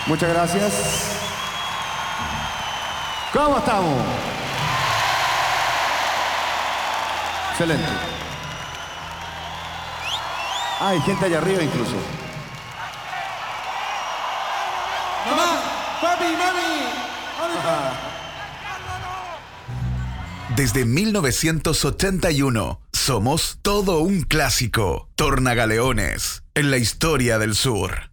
Muchas gracias. ¿Cómo estamos? Excelente. Hay gente allá arriba incluso. Mamá, papi, mami. Desde 1981, somos todo un clásico. Tornagaleones en la historia del sur.